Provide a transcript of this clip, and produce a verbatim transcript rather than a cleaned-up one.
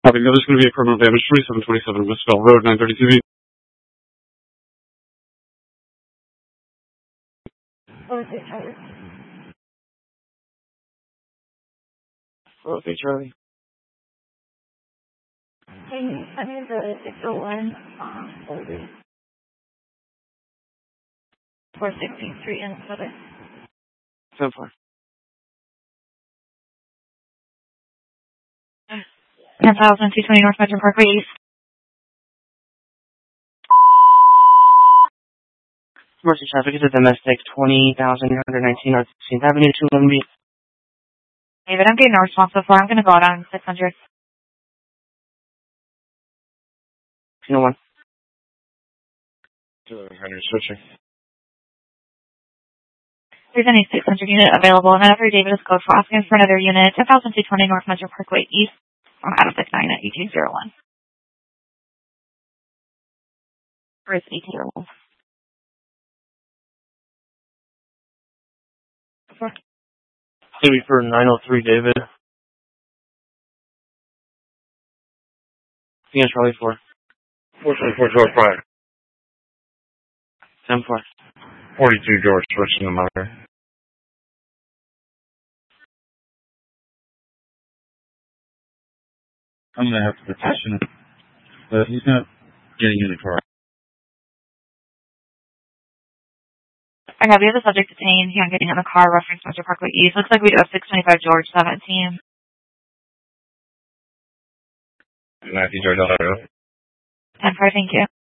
Copy. There's going to be a criminal damage, twenty-seven twenty-seven Westfall Road, nine thirty-two B. Okay, Charlie. Okay, Charlie. Hey, I'm in the six oh one, um, over. four sixteenth Street in Southern. ten four. ten thousand two twenty North Metro Parkway East. Emergency traffic is a domestic twenty thousand nine hundred nineteen North sixteenth Avenue, two one B. David, I'm getting no response so far. I'm going to go out on six hundred. two one. two hundred switching. If there's any six hundred unit available, and another David is code for asking for another unit, ten thousand two twenty North Metro Parkway East, from out of the nine at eighteen oh one. Or it's eighteen oh one. Maybe for nine oh three, David. Yeah, Charlie four. four twenty-four George Pryor. ten four. forty-two George, switching the monitor. I'm going to have to petition him, but he's not getting in the car. I have, we have the subject detained. He on getting in the car, reference Metro Parkway East. Looks like we do have six twenty-five George, seventeen. Matthew George, Alvaro. ten four, thank you.